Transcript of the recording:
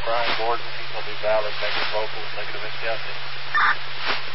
Brian Gordon. He's going to do valid, negative vocals, negative in-casting.